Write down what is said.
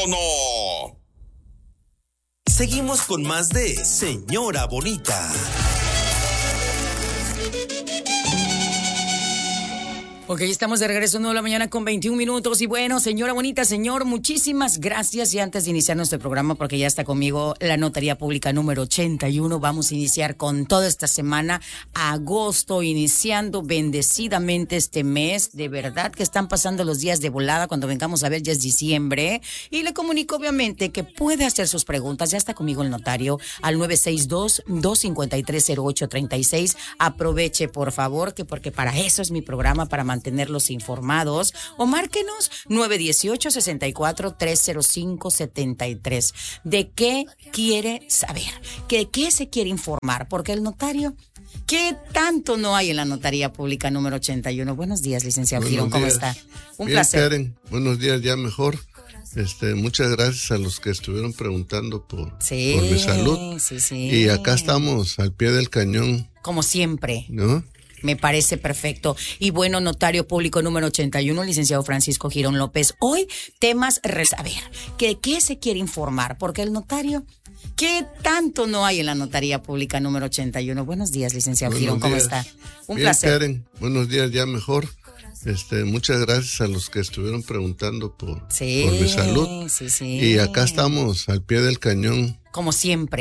no. Seguimos con más de Señora Bonita. Ok, estamos de regreso 9 de la mañana con 21 minutos. Y bueno, señora bonita, señor, muchísimas gracias. Y antes de iniciar nuestro programa, porque ya está conmigo la Notaría Pública número 81, vamos a iniciar con toda esta semana, agosto, iniciando bendecidamente este mes. De verdad que están pasando los días de volada. Cuando vengamos a ver, ya es diciembre. Y le comunico, obviamente, que puede hacer sus preguntas. Ya está conmigo el notario al 962-253-0836. Aproveche, por favor, porque para eso es mi programa, para mantenerlos informados, o márquenos 918-64-305-73. ¿De qué quiere saber? ¿De qué se quiere informar? Porque el notario, ¿qué tanto no hay en la Notaría Pública número 81? Buenos días, licenciado Girón, ¿cómo está? Un Bien, placer. Karen, buenos días, ya mejor. Muchas gracias a los que estuvieron preguntando por mi salud. Sí. Y acá estamos al pie del cañón. Como siempre. ¿No? Me parece perfecto. Y bueno, Notario Público número 81, licenciado Francisco Girón López. Hoy, temas saber. ¿De qué se quiere informar? Porque el notario, ¿qué tanto no hay en la Notaría Pública número 81? Buenos días, licenciado Girón, ¿cómo está? Un Bien, placer. Karen, buenos días, ya mejor. Muchas gracias a los que estuvieron preguntando por mi salud. Sí. Y acá estamos al pie del cañón. Como siempre.